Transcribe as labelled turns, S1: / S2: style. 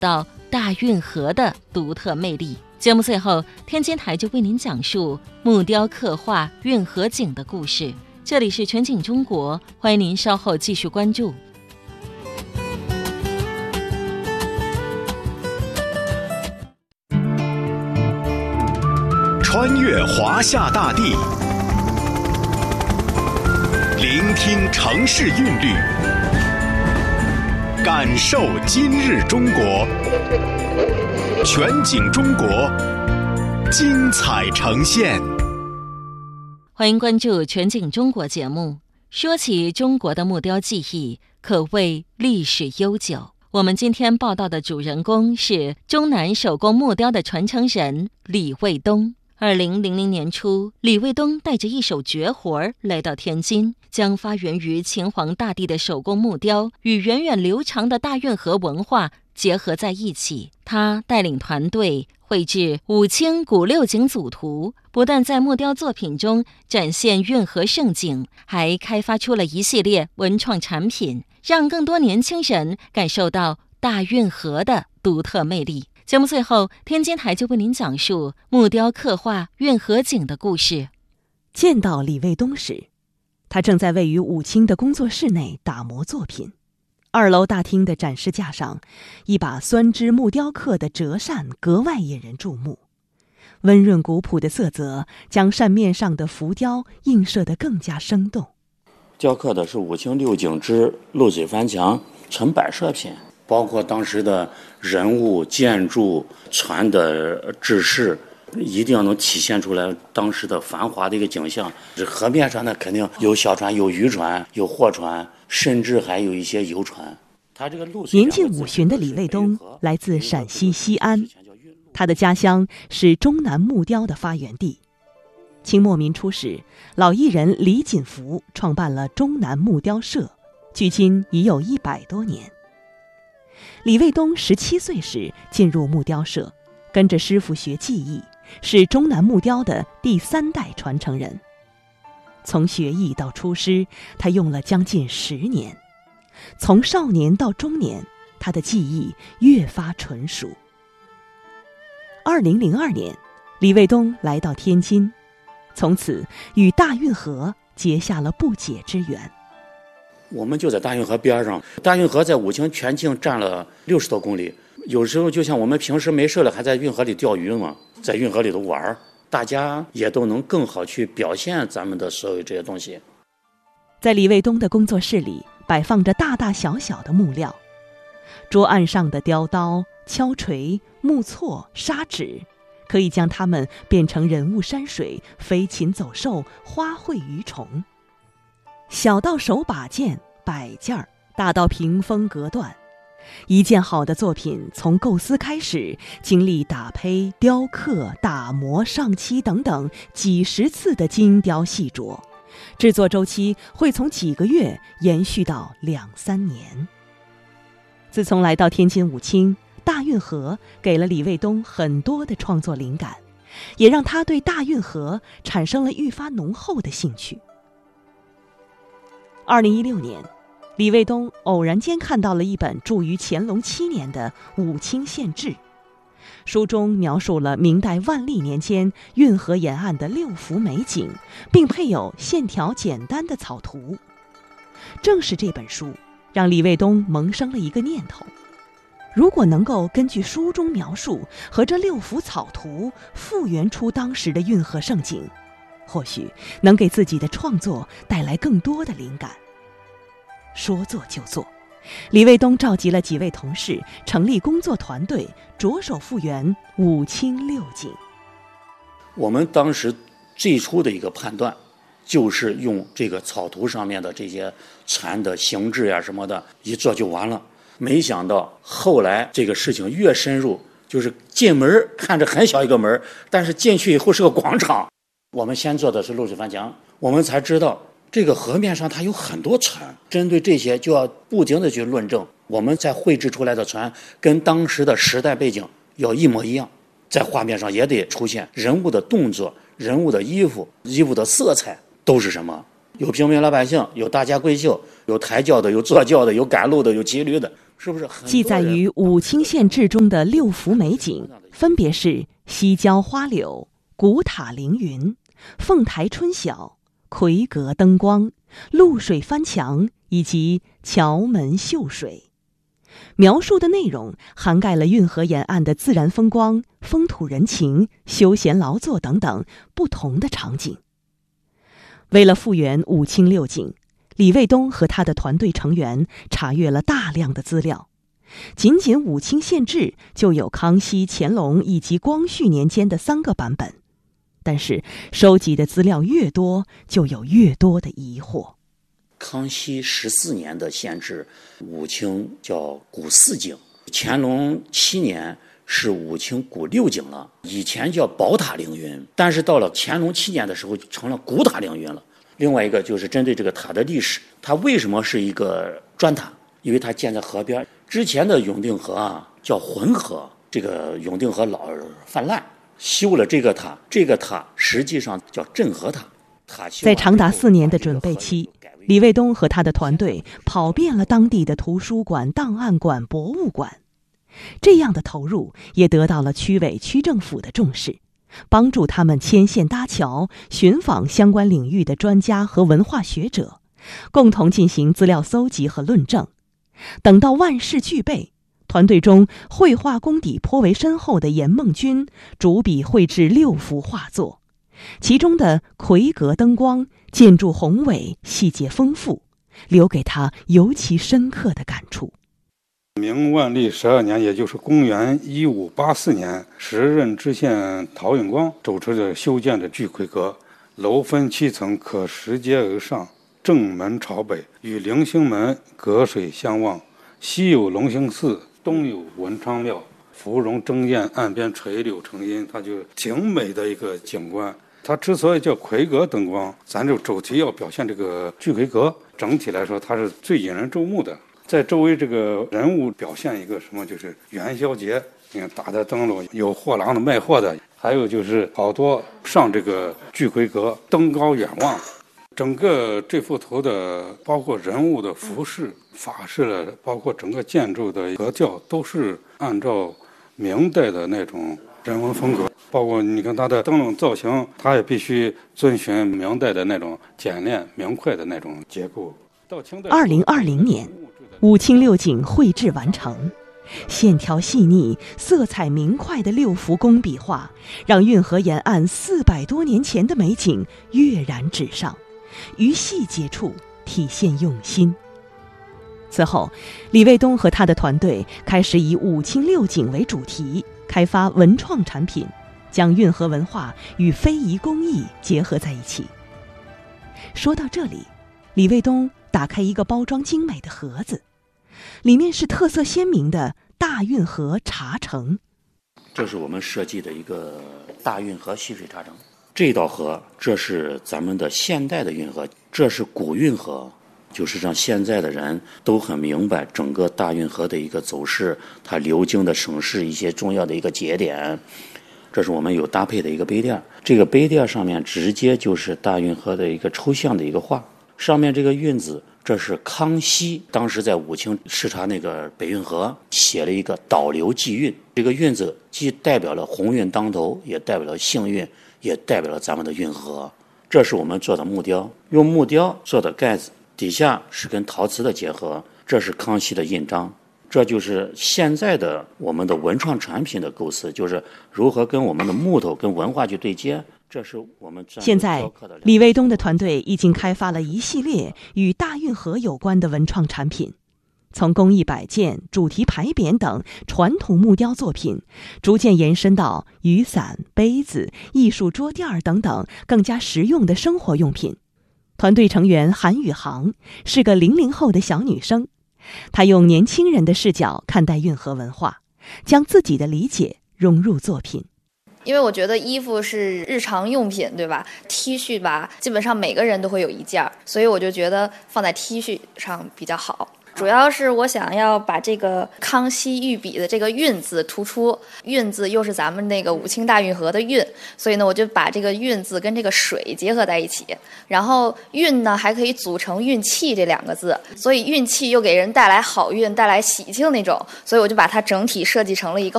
S1: 到大运河的独特魅力。节目最后，天津台就为您讲述木雕刻画运河景的故事。这里是全景中国，欢迎您稍后继续关注。
S2: 穿越华夏大地，聆听城市韵律，感受今日中国。全景中国，精彩呈现。
S1: 欢迎关注全景中国节目。说起中国的木雕技艺，可谓历史悠久。我们今天报道的主人公是中南手工木雕的传承人李卫东。2000年初，李卫东带着一手绝活来到天津，将发源于秦皇大帝的手工木雕与源远流长的大运河文化结合在一起。他带领团队绘制五清古六景组图，不但在木雕作品中展现运河盛景，还开发出了一系列文创产品，让更多年轻人感受到大运河的独特魅力。节目最后，天津台就为您讲述木雕刻画运河景的故事。
S3: 见到李卫东时，他正在位于武清的工作室内打磨作品。2楼大厅的展示架上，一把酸枝木雕刻的折扇格外引人注目，温润古朴的色泽将扇面上的浮雕映射得更加生动。
S4: 雕刻的是武清六景之漏水翻墙纯摆设品，包括当时的人物、建筑、船的制式，一定要能体现出来当时的繁华的一个景象。这河面上呢，肯定有小船、有渔船、有货船，甚至还有一些游船。他这个
S3: 年近50的李卫东来自陕西西安，他的家乡是中南木雕的发源地。清末民初时，老艺人李锦福创办了中南木雕社，距今已有100多年。李卫东17岁时进入木雕社，跟着师傅学技艺，是中南木雕的第3代传承人。从学艺到出师，他用了将近10年。从少年到中年，他的技艺越发纯熟。2002年，李卫东来到天津，从此与大运河结下了不解之缘。
S4: 我们就在大运河边上，大运河在武清全境占了60多公里，有时候就像我们平时没事了还在运河里钓鱼嘛，在运河里头玩，大家也都能更好去表现咱们的所有这些东西。
S3: 在李卫东的工作室里摆放着大大小小的木料，桌案上的雕刀、敲锤、木锉、砂纸，可以将它们变成人物山水、飞禽走兽、花卉鱼虫。小到手把件、摆件儿，大到屏风隔断，一件好的作品从构思开始，经历打胚、雕刻、打磨、上漆等等几十次的精雕细琢，制作周期会从几个月延续到2-3年。自从来到天津武清，大运河给了李卫东很多的创作灵感，也让他对大运河产生了愈发浓厚的兴趣。2016年，李卫东偶然间看到了一本著于乾隆7年的《武清县志》，书中描述了明代万历年间运河沿岸的6幅美景，并配有线条简单的草图。正是这本书让李卫东萌生了一个念头，如果能够根据书中描述和这6幅草图复原出当时的运河盛景，或许能给自己的创作带来更多的灵感。说做就做，李卫东召集了几位同事，成立工作团队，着手复原武清六景。
S4: 我们当时最初的一个判断，就是用这个草图上面的这些船的形制呀什么的，一做就完了。没想到后来这个事情越深入，就是进门看着很小一个门，但是进去以后是个广场。我们先做的是漏水翻墙，我们才知道这个河面上它有很多船，针对这些就要不停的去论证，我们在绘制出来的船跟当时的时代背景要一模一样，在画面上也得出现人物的动作、人物的衣服的色彩都是什么，有平民老百姓，有大家闺秀，有抬轿的，有坐轿的，有赶路的，有骑驴的， 是不是？
S3: 记载于武清县志中的6幅美景，分别是西郊花柳、古塔凌云、凤台春晓、魁阁灯光、露水翻墙以及桥门秀水。描述的内容涵盖了运河沿岸的自然风光、风土人情、休闲劳作等等不同的场景。为了复原武清六景，李卫东和他的团队成员查阅了大量的资料。仅仅武清县志就有康熙、乾隆以及光绪年间的3个版本，但是收集的资料越多，就有越多的疑惑。
S4: 康熙14年的县志，武清叫古4景；乾隆7年是武清古6景了。以前叫宝塔凌云，但是到了乾隆7年的时候成了古塔凌云了。另外一个就是针对这个塔的历史，它为什么是一个砖塔？因为它建在河边。之前的永定河啊叫浑河，这个永定河老泛滥，修了这个塔，这个塔实际上叫镇河塔。
S3: 在长达4年的准备期，李卫东和他的团队跑遍了当地的图书馆、档案馆、博物馆。这样的投入也得到了区委区政府的重视，帮助他们牵线搭桥，寻访相关领域的专家和文化学者，共同进行资料搜集和论证。等到万事俱备，团队中绘画功底颇为深厚的严梦君主笔绘制6幅画作，其中的魁阁灯光建筑宏伟，细节丰富，留给他尤其深刻的感触。
S5: 明万历12年，也就是公元1584年，时任知县陶永光主持着修建的巨魁阁，楼分7层，可拾阶而上，正门朝北，与棂星门隔水相望，西有龙兴寺，东有文昌庙，芙蓉争艳，岸边垂柳成荫，它就挺美的一个景观。它之所以叫魁阁灯光，咱就主题要表现这个巨魁阁，整体来说它是最引人注目的。在周围这个人物表现一个什么，就是元宵节，你看打的灯笼，有货郎的卖货的，还有就是好多上这个巨魁阁登高远望。整个这幅图的包括人物的服饰、法式的，包括整个建筑的格调，都是按照明代的那种人文风格。包括你看它的灯笼造型，它也必须遵循明代的那种简练明快的那种结构。到清代
S3: 2020年，武清六景绘制完成，线条细腻、色彩明快的6幅工笔画，让运河沿岸400多年前的美景跃然纸上，于细节处体现用心。此后，李卫东和他的团队开始以武清六景为主题，开发文创产品，将运河文化与非遗工艺结合在一起。说到这里，李卫东打开一个包装精美的盒子，里面是特色鲜明的大运河茶城。
S4: 这是我们设计的一个大运河蓄水茶城。这道河，这是咱们的现代的运河，这是古运河，就是让现在的人都很明白整个大运河的一个走势，它流经的省市一些重要的一个节点。这是我们有搭配的一个杯垫，这个杯垫上面直接就是大运河的一个抽象的一个画，上面这个运字，这是康熙当时在武清视察那个北运河写了一个导流济运，这个运字既代表了鸿运当头，也代表了幸运，也代表了咱们的运河。这是我们做的木雕，用木雕做的盖子，底下是跟陶瓷的结合，这是康熙的印章。这就是现在的我们的文创产品的构思，就是如何跟我们的木头跟文化去对接。这是我们
S3: 现在李卫东的团队已经开发了一系列与大运河有关的文创产品，从工艺摆件、主题牌匾等传统木雕作品，逐渐延伸到雨伞、杯子、艺术桌垫等等更加实用的生活用品。团队成员韩宇航是个00后的小女生，她用年轻人的视角看待运河文化，将自己的理解融入作品。
S6: 因为我觉得衣服是日常用品，对吧？ T 恤吧，基本上每个人都会有一件，所以我就觉得放在 T 恤上比较好。 主要是我想要把这个康熙御笔的这个运字突出，运字又是咱们那个武清大运河的运，所以呢我就把这个运字跟这个水结合在一起，然后运呢还可以组成运气这2个字，所以运气又给人带来好运带来喜庆那种，所以我就把它整体设计成了一个